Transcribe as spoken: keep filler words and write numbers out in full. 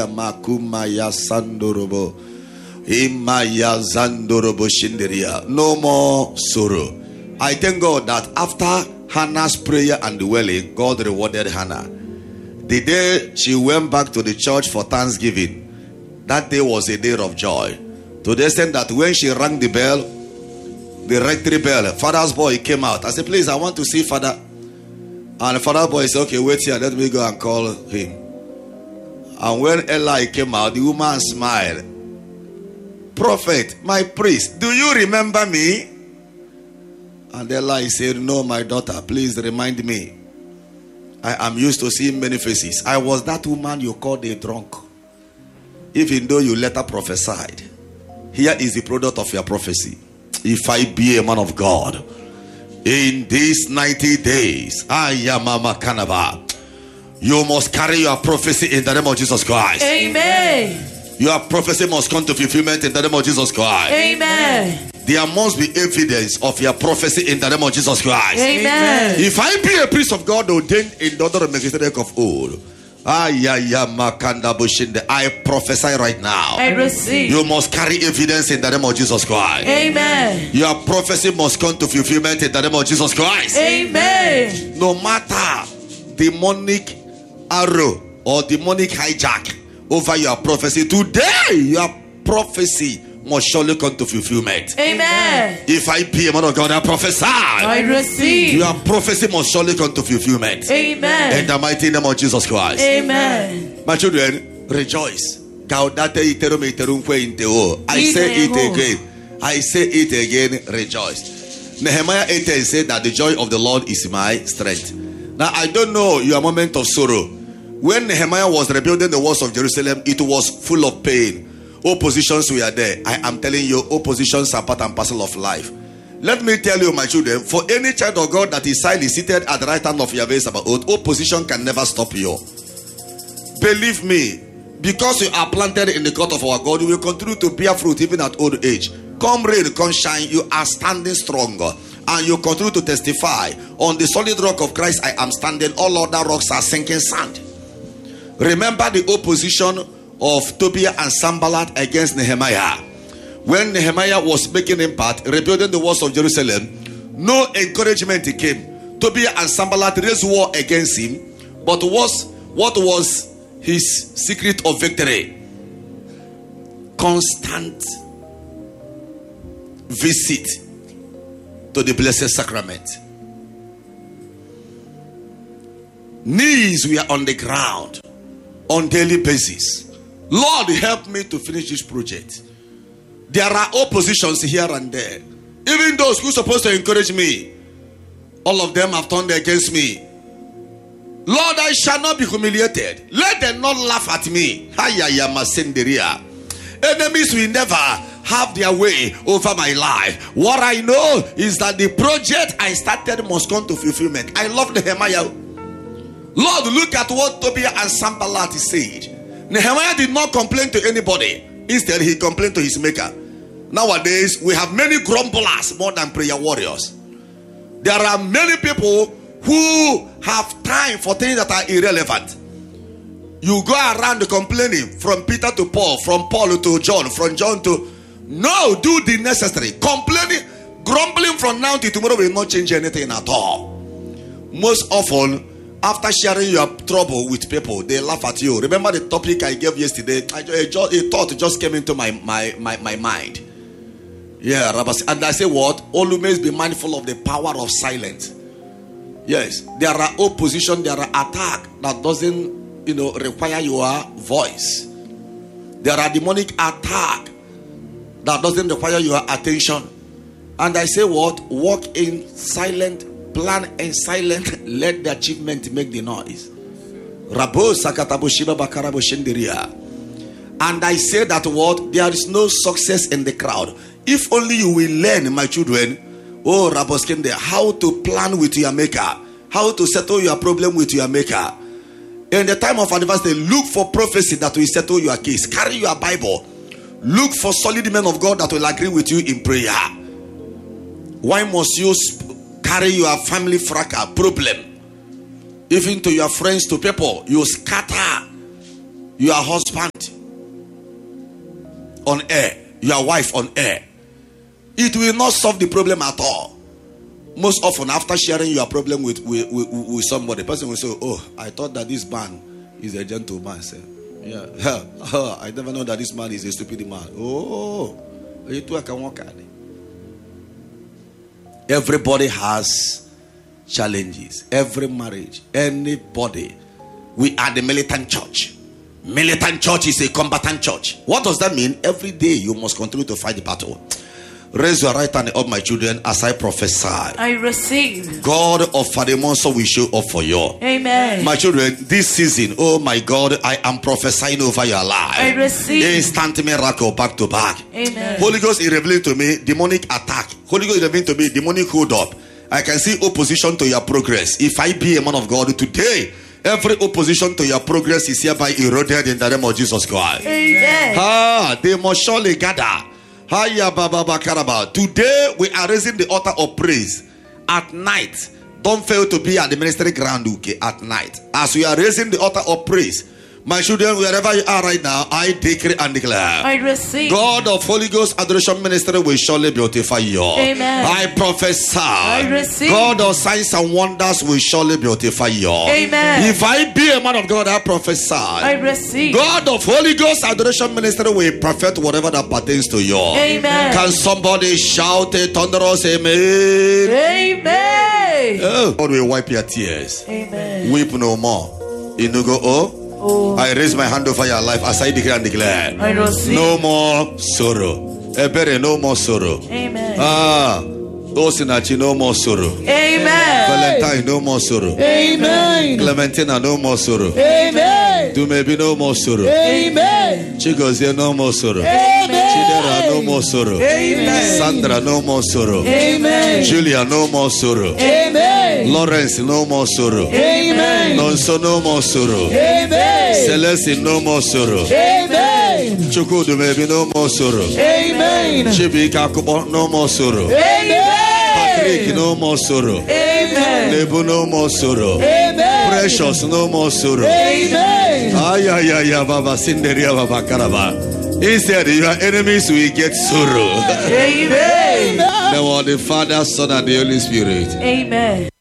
Shindiria Makumaya Sandorobo. Imaya Zandorobo Shindiria. No more sorrow. I thank God that after Hannah's prayer and dwelling, God rewarded Hannah. The day she went back to the church for Thanksgiving, that day was a day of joy. To the extent that when she rang the bell, the rectory bell, father's boy came out. I said, please, I want to see father. And the father's boy said, okay, wait here, let me go and call him. And when Eli came out, the woman smiled. Prophet, my priest, do you remember me? And Eli said, no, my daughter, please remind me. I am used to seeing many faces. I was that woman you called a drunk. Even though you later prophesied. Here is the product of your prophecy. If I be a man of God, in these ninety days, I am Mama Kanaba. You must carry your prophecy in the name of Jesus Christ. Amen. Your prophecy must come to fulfillment in the name of Jesus Christ. Amen. There must be evidence of your prophecy in the name of Jesus Christ. Amen. If I be a priest of God ordained in the order of Melchizedek of old, I prophesy right now. I receive. You must carry evidence in the name of Jesus Christ. Amen. Your prophecy must come to fulfillment in the name of Jesus Christ. Amen. No matter demonic arrow or demonic hijack over your prophecy, today your prophecy must surely come to fulfillment. Amen. If I be a man of God, I prophesy. I receive. Your prophecy must surely come to fulfillment. Amen. In the mighty name of Jesus Christ. Amen. My children, rejoice. I say it again. I say it again. Rejoice. Nehemiah eight said that the joy of the Lord is my strength. Now I don't know your moment of sorrow. When Nehemiah was rebuilding the walls of Jerusalem, it was full of pain. Oppositions were there. I am telling you, oppositions are part and parcel of life. Let me tell you, my children, for any child of God that is silently seated at the right hand of Yahweh Sabaoth, opposition can never stop you. Believe me, because you are planted in the court of our God, you will continue to bear fruit even at old age. Come rain, come shine, you are standing stronger. And you continue to testify, on the solid rock of Christ I am standing, all other rocks are sinking sand. Remember the opposition of Tobiah and Sanballat against Nehemiah. When Nehemiah was making impact, rebuilding the walls of Jerusalem, no encouragement came. Tobiah and Sanballat raised war against him. But was, what was his secret of victory? Constant visit to the Blessed Sacrament. Knees were on the ground on daily basis. Lord, help me to finish this project. There are oppositions here and there. Even those who are supposed to encourage me, all of them have turned against me. Lord, I shall not be humiliated. Let them not laugh at me. Enemies will never have their way over my life. What I know is that the project I started must come to fulfillment. I love Nehemiah. Lord, look at what Tobiah and Sanballat said. Nehemiah did not complain to anybody. Instead, he complained to his maker. Nowadays, we have many grumblers more than prayer warriors. There are many people who have time for things that are irrelevant. You go around complaining from Peter to Paul, from Paul to John, from John to... No, do the necessary. Complaining, grumbling from now to tomorrow will not change anything at all. Most often, after sharing your trouble with people, they laugh at you. Remember the topic I gave yesterday? I, a, a thought just came into my, my, my, my mind. Yeah, and I say what? Always be mindful of the power of silence. Yes, there are opposition, there are attack that doesn't, you know, require your voice. There are demonic attack that doesn't require your attention. And I say what? Walk in silent, plan in silent, let the achievement make the noise. And I say that what? There is no success in the crowd. If only you will learn, my children, oh Raboskende, how to plan with your maker, how to settle your problem with your maker. In the time of adversity, look for prophecy that will settle your case. Carry your Bible. Look for solid men of God that will agree with you in prayer. Why must you carry your family fracas problem? Even to your friends, to people, you scatter your husband on air, your wife on air, it will not solve the problem at all. Most often, after sharing your problem with, with, with, with somebody, the person will say, oh, I thought that this man is a gentleman. Say, yeah, oh, I never know that this man is a stupid man. Oh, you too, I can walk at it. Everybody has challenges. Every marriage, anybody. We are the militant church. Militant church is a combatant church. What does that mean? Every day you must continue to fight the battle. Raise your right hand up, my children, as I prophesy. I receive. God of Fademonso will show up for you. Amen. My children, this season, oh my God, I am prophesying over your life. I receive. Instant miracle back to back. Amen. Holy Ghost is revealing to me demonic attack. Holy Ghost is revealing to me demonic hold up. I can see opposition to your progress. If I be a man of God today, every opposition to your progress is hereby eroded in the name of Jesus Christ. Amen. Ah, they must surely gather. Today we are raising the altar of praise at night. Don't fail to be at the ministry ground, okay, at night. As we are raising the altar of praise, my children, wherever you are right now, I decree and declare, I receive. God of Holy Ghost Adoration Ministry will surely beautify you. Amen. I prophesy, I receive. God of signs and wonders will surely beautify you. Amen. If I be a man of God, I prophesy, I receive. God of Holy Ghost Adoration Ministry will perfect whatever that pertains to you. Amen. Can somebody shout a thunderous amen? Amen. Oh, God will wipe your tears. Amen. Weep no more. Inugo oh. Oh. I raise my hand over your life as I declare and declare. I receive. No more sorrow. Ebere, no more sorrow. Amen. Ah, Osinachi, no more sorrow. Amen. Valentine, no more sorrow. Amen. Clementina, no more sorrow. Amen. Dumebi, no more sorrow. Amen. Chigozie, no more sorrow. Amen. Chidera, no more sorrow. Amen. Sandra, no more sorrow. Amen. Julia, no more sorrow. Amen. Lawrence, no more sorrow. Amen. Nonso, no more sorrow. Amen. Celeste, no more sorrow. Amen. Chukwudumebi, no more sorrow. Amen. Chibika Kubo, no more sorrow. Amen. Patrick, no more sorrow. Amen. Nebu, no more sorrow. Amen. Precious, no more sorrow. Amen. Ay, ay, ay, ay, Baba, Cinderia, Baba, Karaba. Instead, your enemies will get sorrow. Amen. Now, the Father, Son, and the Holy Spirit. Amen.